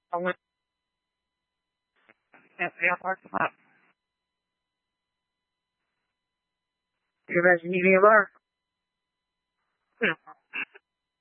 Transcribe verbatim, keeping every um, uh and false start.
I went at the parking lot. You guys need me alert? Yeah.